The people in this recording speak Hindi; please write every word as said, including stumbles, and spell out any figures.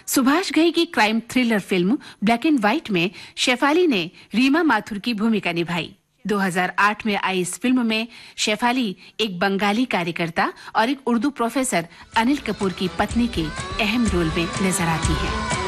सुभाष घई की crime thriller film black and white में शेफाली ने रीमा माथुर की भूमिका निभाई। दो हज़ार आठ में आई इस फिल्म में शेफाली एक बंगाली कार्यकर्ता और एक उर्दू प्रोफेसर अनिल कपूर की पत्नी के अहम रोल में नजर आती है।